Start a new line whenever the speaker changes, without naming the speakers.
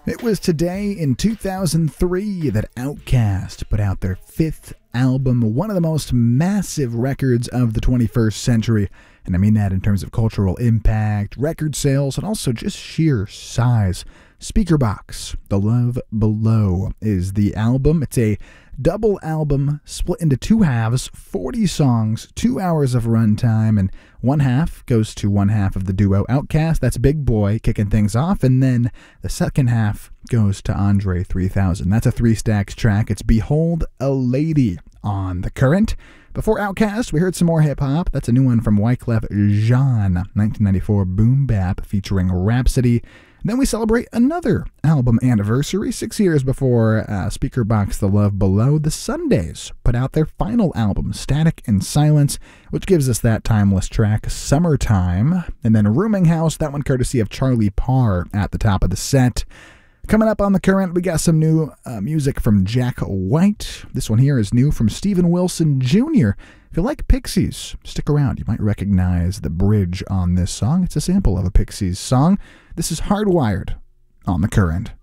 It was today in 2003 that Outkast put out their fifth album, one of the most massive records of the 21st century. And I mean that in terms of cultural impact, record sales, and also just sheer size. Speakerboxxx, The Love Below is the album. It's a double album split into two halves, 40 songs, 2 hours of runtime, and one half goes to one half of the duo Outkast. That's Big Boi kicking things off, and then the second half goes to Andre 3000. That's a Three Stacks track. It's Behold a Lady on The Current. Before Outkast, we heard some more hip-hop. That's a new one from Wyclef Jean, 1994 boom bap featuring Rhapsody. Then we celebrate another album anniversary. 6 years before Speakerboxxx, The Love Below, the Sundays put out their final album, Static and Silence, which gives us that timeless track, Summertime. And then Rooming House, that one courtesy of Charlie Parr at the top of the set. Coming up on The Current, we got some new music from Jack White. This one here is new from Steven Wilson Jr. If you like Pixies, stick around. You might recognize the bridge on this song. It's a sample of a Pixies song. This is Hardwired on The Current.